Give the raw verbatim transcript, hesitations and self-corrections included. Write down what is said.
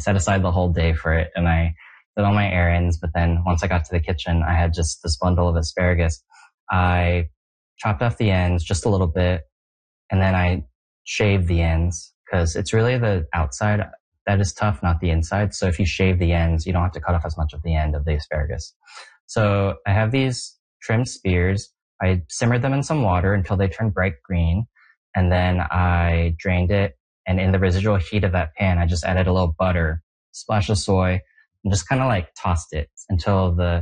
set aside the whole day for it and I did all my errands. But then once I got to the kitchen, I had just this bundle of asparagus. I chopped off the ends just a little bit and then I shaved the ends because it's really the outside that is tough, not the inside. So if you shave the ends, you don't have to cut off as much of the end of the asparagus. So I have these trimmed spears. I simmered them in some water until they turned bright green. And then I drained it. And in the residual heat of that pan, I just added a little butter, splash of soy, and just kind of like tossed it until the